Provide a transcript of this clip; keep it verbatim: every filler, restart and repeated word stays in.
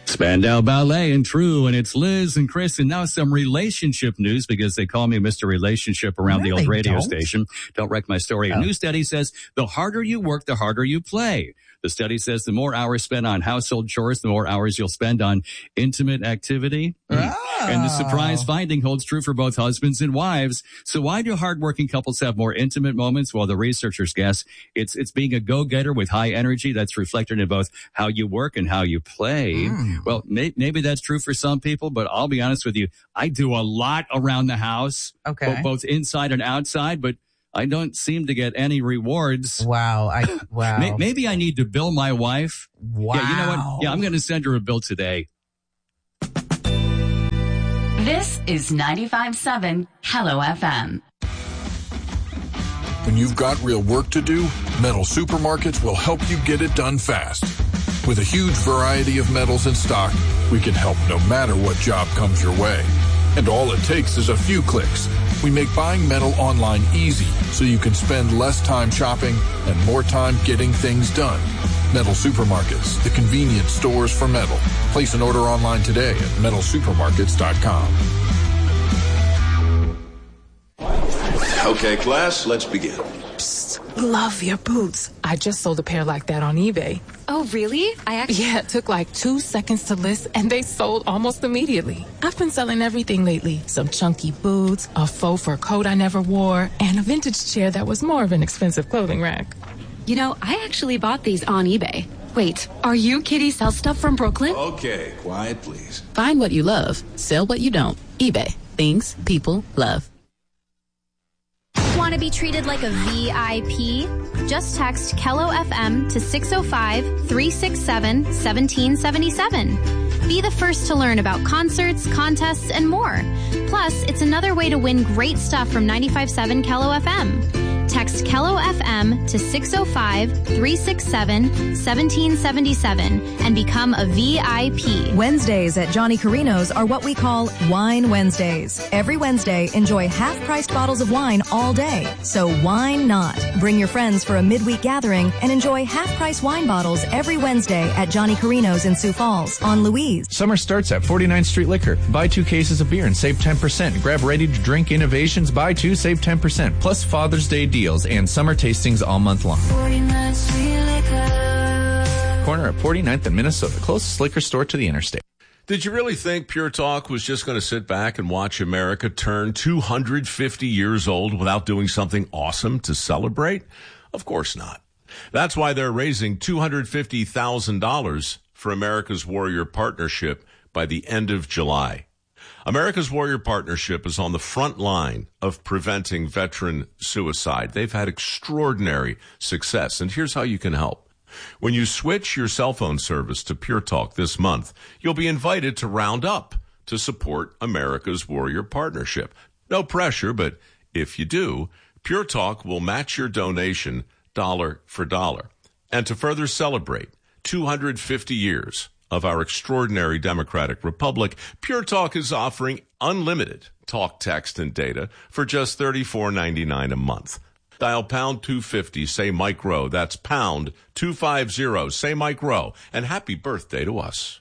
Spandau Ballet and True, and it's Liz and Chris, and now some relationship news because they call me Mister Relationship around no, the old radio don't. station. Don't wreck my story. Oh. A new study says the harder you work, the harder you play. The study says the more hours spent on household chores, the more hours you'll spend on intimate activity. Oh. And the surprise finding holds true for both husbands and wives. So why do hardworking couples have more intimate moments? Well, the researchers guess it's it's being a go-getter with high energy that's reflected in both how you work and how you play. Mm. Well, may, maybe that's true for some people, but I'll be honest with you. I do a lot around the house, okay. both inside and outside, but I don't seem to get any rewards. Wow. I, wow. Maybe I need to bill my wife. Wow. Yeah, you know what? Yeah, I'm going to send her a bill today. This is ninety-five point seven Hello F M. When you've got real work to do, Metal Supermarkets will help you get it done fast. With a huge variety of metals in stock, we can help no matter what job comes your way. And all it takes is a few clicks. We make buying metal online easy so you can spend less time shopping and more time getting things done. Metal Supermarkets, the convenient stores for metal. Place an order online today at metal supermarkets dot com. Okay, class, let's begin. Psst, love your boots. I just sold a pair like that on eBay. Oh, really? I actually... Yeah, it took like two seconds to list, and they sold almost immediately. I've been selling everything lately. Some chunky boots, a faux fur coat I never wore, and a vintage chair that was more of an expensive clothing rack. You know, I actually bought these on eBay. Wait, are you Kitty Sell Stuff from Brooklyn? Okay, quiet, please. Find what you love. Sell what you don't. eBay. Things people love. Want to be treated like a V I P? Just text Kello F M to six oh five, three six seven, one seven seven seven. Be the first to learn about concerts, contests, and more. Plus, it's another way to win great stuff from ninety-five point seven Kello F M. Text Kello F M to six oh five, three six seven, one seven seven seven and become a V I P. Wednesdays at Johnny Carino's are what we call Wine Wednesdays. Every Wednesday, enjoy half-priced bottles of wine all day. So why not? Bring your friends for a midweek gathering and enjoy half-price wine bottles every Wednesday at Johnny Carino's in Sioux Falls on Louise. Summer starts at forty-ninth Street Liquor. Buy two cases of beer and save ten percent. Grab ready-to-drink innovations. Buy two, save ten percent. Plus Father's Day deals and summer tastings all month long. forty-ninth Street Liquor. Corner at forty-ninth and Minnesota. Closest liquor store to the interstate. Did you really think Pure Talk was just going to sit back and watch America turn two hundred fifty years old without doing something awesome to celebrate? Of course not. That's why they're raising two hundred fifty thousand dollars for America's Warrior Partnership by the end of July. America's Warrior Partnership is on the front line of preventing veteran suicide. They've had extraordinary success, and here's how you can help. When you switch your cell phone service to Pure Talk this month, you'll be invited to round up to support America's Warrior Partnership. No pressure, but if you do, Pure Talk will match your donation dollar for dollar. And to further celebrate two hundred fifty years of our extraordinary democratic republic, Pure Talk is offering unlimited talk, text, and data for just thirty-four ninety-nine a month. Dial pound two fifty, say Mike Rowe. That's pound two fifty, say Mike Rowe. And happy birthday to us.